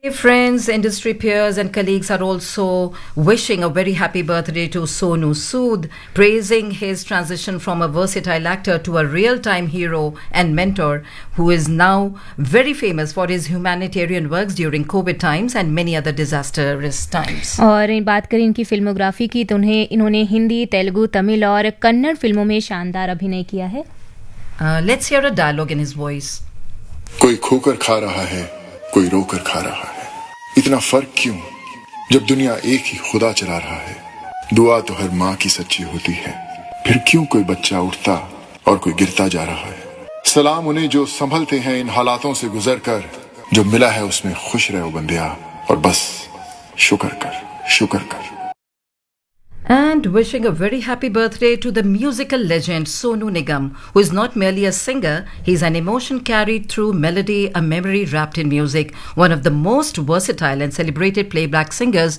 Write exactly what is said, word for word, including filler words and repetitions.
Friends, industry peers, and colleagues are also wishing a very happy birthday to Sonu Sood, praising his transition from a versatile actor to a real-time hero and mentor who is now very famous for his humanitarian works during COVID times and many other disastrous times. और बात करें इनकी filmography की तो उन्हें इन्होंने हिंदी, तेलुगु, तमिल और कन्नड़ फिल्मों में शानदार अभिनय किया है. Uh, let's hear a dialogue in his voice. कोई खोकर खा रहा है, कोई रोकर खा रहा है. इतना फर्क क्यों जब दुनिया एक ही खुदा चला रहा है. दुआ तो हर माँ की सच्ची होती है. फिर क्यों कोई बच्चा उठता और कोई गिरता जा रहा है. सलाम उन्हें जो संभलते हैं इन हालातों से गुजर कर. जो मिला है उसमें खुश रहो बंदिया, और बस शुक्र कर शुक्र कर. And wishing a very happy birthday to the musical legend Sonu Nigam, who is not merely a singer, he's an emotion carried through melody, a memory wrapped in music, one of the most versatile and celebrated playback singers